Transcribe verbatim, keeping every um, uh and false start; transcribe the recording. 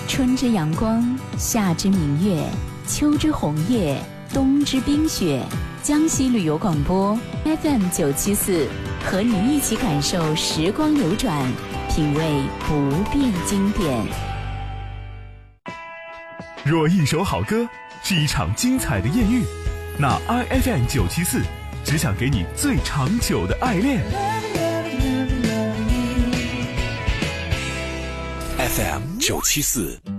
春之阳光，夏之明月，秋之红叶，冬之冰雪。江西旅游广播 F M 九七四，和你一起感受时光流转，品味不变经典。 若一首好歌是一场精彩的艳遇，那 I F M 九七四只想给你最长久的爱恋。 F M 九七四。